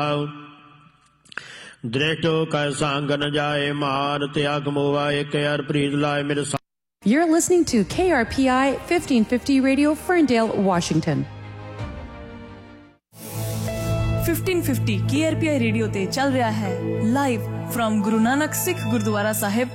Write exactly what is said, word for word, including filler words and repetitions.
दृष्टो कै संग न जाए मार त्याग मोवा एक अर प्रीत लाए मेरे। You're listening to K R P I fifteen fifty Radio, Ferndale, Washington. fifteen fifty K R P I radio ते चल रहा है लाइव फ्रॉम गुरु नानक सिख गुरुद्वारा साहिब